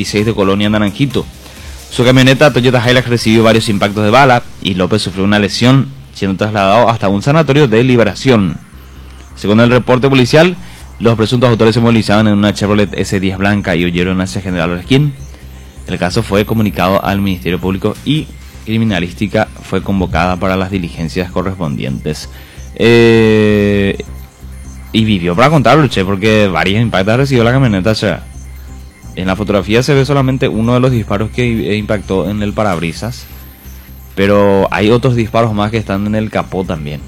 26 de Colonia, Naranjito. Su camioneta Toyota Hilux recibió varios impactos de bala y López sufrió una lesión, siendo trasladado hasta un sanatorio de Liberación. Según el reporte policial, los presuntos autores se movilizaban en una Chevrolet S10 blanca y huyeron hacia General Orquín. El caso fue comunicado al Ministerio Público y Criminalística fue convocada para las diligencias correspondientes. Y vivió para contarlo, porque varios impactos recibió la camioneta. O sea, en la fotografía se ve solamente uno de los disparos que impactó en el parabrisas, pero hay otros disparos más que están en el capó también.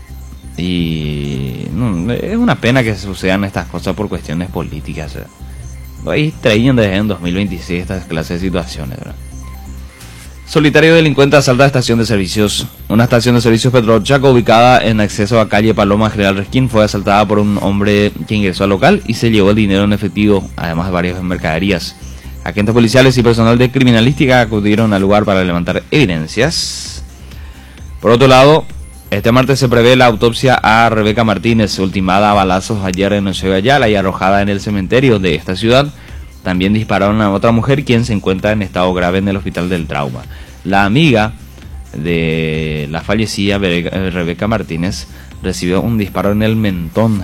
Y no, es una pena que sucedan estas cosas por cuestiones políticas. Ahí traían desde en 2026 estas clases de situaciones, ¿verdad? Solitario delincuente asalta estación de servicios. Una estación de servicios Petrochaco ubicada en acceso a calle Paloma General Resquín fue asaltada por un hombre que ingresó al local y se llevó el dinero en efectivo, además de varias mercaderías. Agentes policiales y personal de criminalística acudieron al lugar para levantar evidencias. Por otro lado, este martes se prevé la autopsia a Rebeca Martínez, ultimada a balazos ayer en Eusebio Ayala y arrojada en el cementerio de esta ciudad. También dispararon a otra mujer, quien se encuentra en estado grave en el hospital del trauma. La amiga de la fallecida Rebeca Martínez recibió un disparo en el mentón.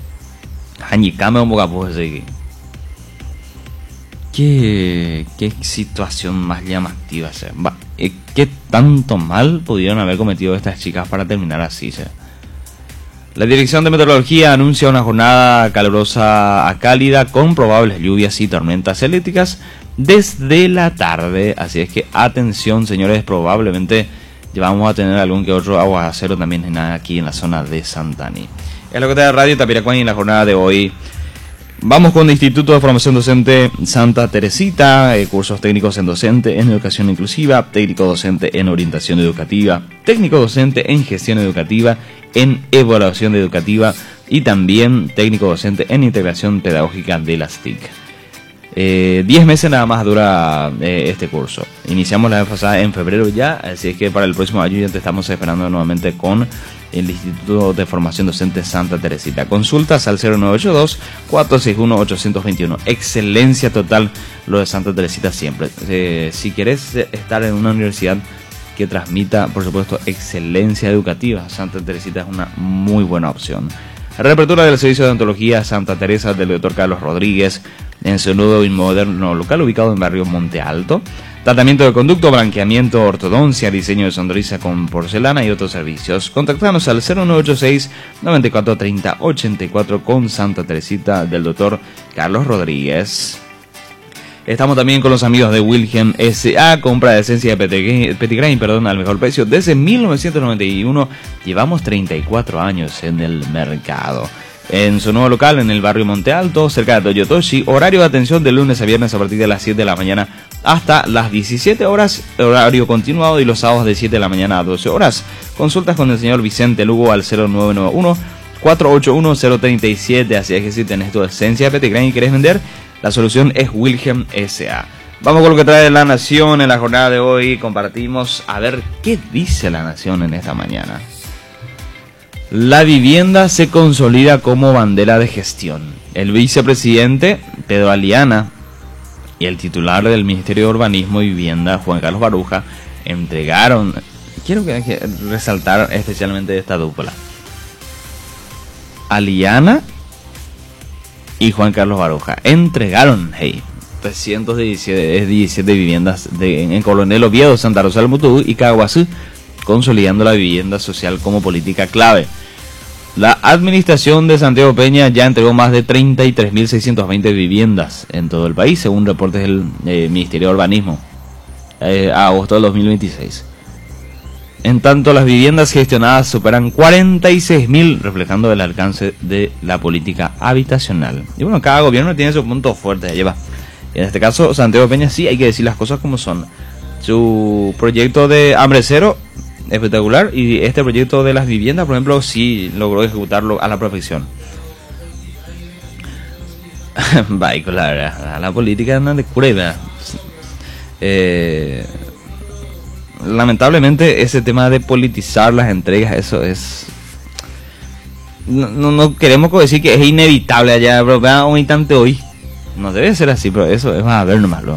¿Qué situación más llamativa? ¿Qué tanto mal pudieron haber cometido estas chicas para terminar así? La Dirección de Meteorología anuncia una jornada calurosa a cálida con probables lluvias y tormentas eléctricas desde la tarde. Así es que atención, señores, probablemente vamos a tener algún que otro aguacero también aquí en la zona de Santani. Es lo que te da Radio Tapiracuán y en la jornada de hoy. Vamos con el Instituto de Formación Docente Santa Teresita, cursos técnicos en docente en educación inclusiva, técnico docente en orientación educativa, técnico docente en gestión educativa, en evaluación educativa y también técnico docente en integración pedagógica de las TIC. 10 meses nada más dura este curso. Iniciamos la pasada en febrero ya, así es que para el próximo año ya te estamos esperando nuevamente con el Instituto de Formación Docente Santa Teresita. Consultas al 0982-461-821. Excelencia total lo de Santa Teresita siempre. Si querés estar en una universidad que transmita, por supuesto, excelencia educativa, Santa Teresita es una muy buena opción. Reapertura del servicio de odontología Santa Teresa del Dr. Carlos Rodríguez en su nuevo y moderno local ubicado en barrio Monte Alto. Tratamiento de conducto, blanqueamiento, ortodoncia, diseño de sonrisa con porcelana y otros servicios. Contactanos al 0986-9430-84 con Santa Teresita del Dr. Carlos Rodríguez. Estamos también con los amigos de Wilhelm S.A. Compra de esencia de Petitgrain, al mejor precio. Desde 1991 llevamos 34 años en el mercado. En su nuevo local en el barrio Monte Alto, cerca de Toyotoshi. Horario de atención de lunes a viernes a partir de las 7 de la mañana hasta las 17 horas. Horario continuado y los sábados de 7 de la mañana a 12 horas. Consultas con el señor Vicente Lugo al 0991-481-037. Así es que si tenés tu esencia de Petitgrain y querés vender, la solución es Wilhelm S.A. Vamos con lo que trae La Nación en la jornada de hoy. Compartimos a ver qué dice La Nación en esta mañana. La vivienda se consolida como bandera de gestión. El vicepresidente Pedro Aliana y el titular del Ministerio de Urbanismo y Vivienda, Juan Carlos Baruja, entregaron... Quiero resaltar especialmente esta dupla. Aliana y Juan Carlos Baruja entregaron 317 viviendas en Coronel Oviedo, Santa Rosa del Mutú y Caguazú, consolidando la vivienda social como política clave. La administración de Santiago Peña ya entregó más de 33.620 viviendas en todo el país, según reportes del Ministerio de Urbanismo, a agosto del 2026. En tanto, las viviendas gestionadas superan 46.000, reflejando el alcance de la política habitacional. Y bueno, cada gobierno tiene su punto fuerte, lleva. En este caso, Santiago Peña sí hay que decir las cosas como son. Su proyecto de Hambre Cero, espectacular, y este proyecto de las viviendas, por ejemplo, sí logró ejecutarlo a la perfección. Bye, con la política anda de cura. Lamentablemente ese tema de politizar las entregas, eso es... No queremos decir que es inevitable allá, pero vean, hoy tanto hoy. No debe ser así, pero eso es a ver nomás.